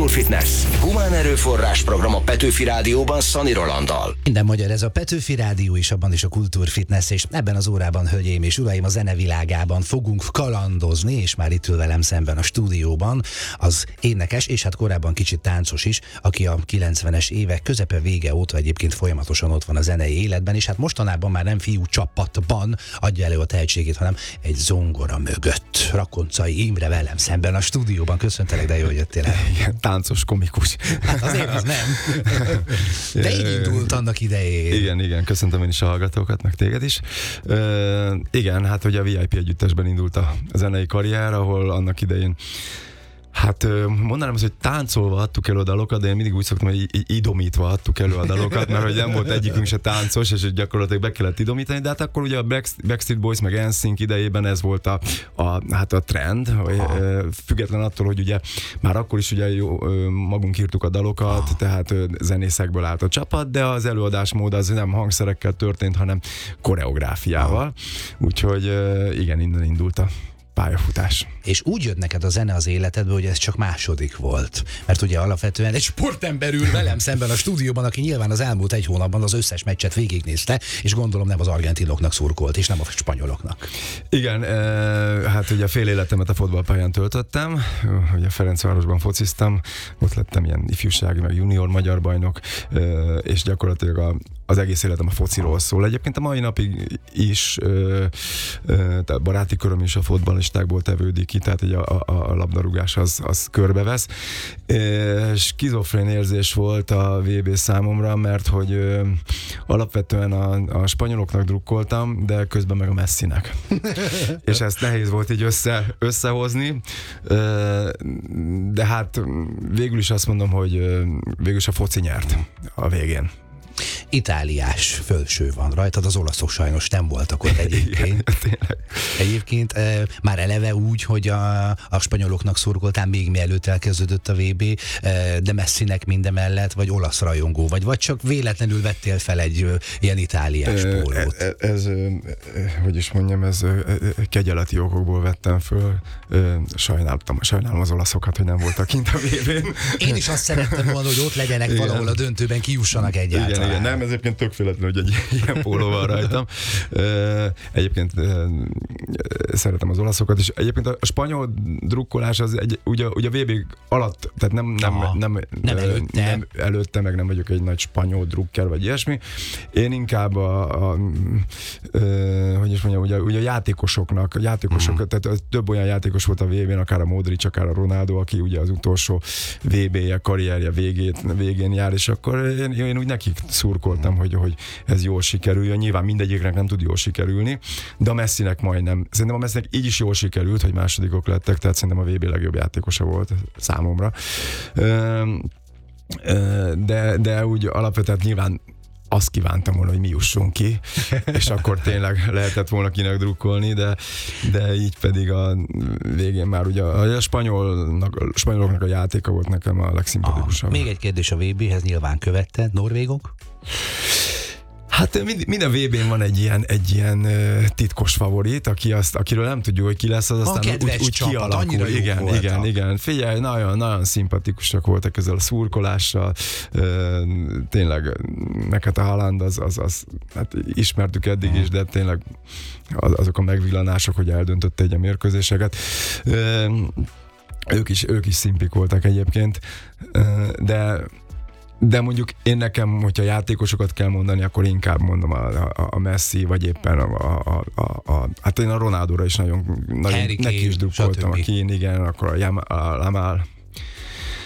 Kultúrfitness. Humán erőforrás program a Petőfi Rádióban Szani Rolanddal. Minden magyar, ez a Petőfi Rádió is, abban is a Kultúrfitness, és ebben az órában, hölgyeim és uraim, a zenevilágában fogunk kalandozni, és már itt ül velem szemben a stúdióban az énekes, és hát korábban kicsit táncos is, aki a 90-es évek közepe vége óta egyébként folyamatosan ott van a zenei életben, és hát mostanában már nem fiú csapatban adja elő a tehetségét, hanem egy zongora mögött. Rakoncai Imre velem szemben a stúdióban. Köszöntelek, de jó, hogy jöttél el. Igen, táncos komikus. Hát azért az nem. De így indult annak idején. Igen, köszöntöm én is a hallgatókat, meg téged is. Igen, hát ugye a VIP együttesben indult a zenei karrier, ahol annak idején hát mondanám azt, hogy táncolva adtuk elő a dalokat, de én mindig úgy szoktam, hogy idomítva adtuk elő a dalokat, mert hogy nem volt egyikünk se táncos, és gyakorlatilag be kellett idomítani, de hát akkor ugye a Backstreet Boys meg NSYNC idejében ez volt a trend, független attól, hogy ugye már akkor is ugye magunk írtuk a dalokat, tehát zenészekből állt a csapat, de az előadásmód az nem hangszerekkel történt, hanem koreográfiával. Úgyhogy igen, innen indult a pályafutás. És úgy jött neked a zene az életedbe, hogy ez csak második volt. Mert ugye alapvetően egy sportember ül velem szemben a stúdióban, aki nyilván az elmúlt egy hónapban az összes meccset végignézte, és gondolom nem az argentinoknak szurkolt, és nem a spanyoloknak. Igen, hát ugye fél életemet a fotballpályán töltöttem, ugye Ferencvárosban fociztam, ott lettem ilyen ifjúsági, meg junior magyar bajnok, és gyakorlatilag az egész életem a fociról szól. Egyébként a mai napig is a baráti köröm is a fotballistákból tevődik ki, tehát a labdarúgás az körbevesz. Skizofrén érzés volt a VB számomra, mert hogy alapvetően a spanyoloknak drukkoltam, de közben meg a Messinek. És ezt nehéz volt így összehozni, de hát végül is azt mondom, hogy végül is a foci nyert a végén. Itáliás fölső van rajtad, az olaszok sajnos nem voltak ott egyébként. Igen, egyébként már eleve úgy, hogy a spanyoloknak szurkoltál még mielőtt elkezdődött a VB, de Messinek mindemellett, vagy olasz rajongó, vagy csak véletlenül vettél fel egy ilyen itáliás pólót? Ez hogy is mondjam, ez kegyeleti okokból vettem föl. Sajnálom az olaszokat, hogy nem voltak kint a VB-n. Én is azt szerettem volna, hogy ott legyenek valahol a döntőben, kijussanak egyáltalán. Igen, nem, ez egyébként tök véletlen, hogy egy ilyen póló van rajtam. Egyébként szeretem az olaszokat, és egyébként a spanyol drukkolás az ugye a VB alatt, tehát nem előtte, meg nem vagyok egy nagy spanyol drukker, vagy ilyesmi. Én inkább hogy is mondjam, ugye a játékosok, tehát több olyan játékos volt a VB-n, akár a Modric, akár a Ronaldo, aki ugye az utolsó VB-je, karrierje végén jár, és akkor én úgy nekik szurkoltam, hogy ez jól sikerüljön. Nyilván mindegyiknek nem tud jól sikerülni, de a Messinek majdnem. Szerintem a Messinek így is jól sikerült, hogy másodikok lettek, tehát szerintem a VB legjobb játékosa volt számomra. De úgy alapvetően nyilván azt kívántam volna, hogy mi jussunk ki, és akkor tényleg lehetett volna kinek drukkolni, de így pedig a végén már ugye a spanyoloknak a játéka volt nekem a legszimpatikusabb. Még egy kérdés a VB-hez, nyilván követted, norvégok? Hát minden VB-n van egy ilyen titkos favorit, akiről nem tudjuk, hogy ki lesz, az aztán úgy kialakul. Igen. Figyelj, nagyon szimpatikusak voltak ezzel a szurkolással. Tényleg, meg hát a Haaland az hát ismertük eddig is, de tényleg azok a megvillanások, hogy eldöntötte egy a mérkőzéseket. Ők is szimpik voltak egyébként, de mondjuk én nekem, hogyha játékosokat kell mondani, akkor inkább mondom a Messi, vagy éppen hát én a Ronaldóra is nagyon neki is drukkoltam, a Kén, igen, akkor a Lamal,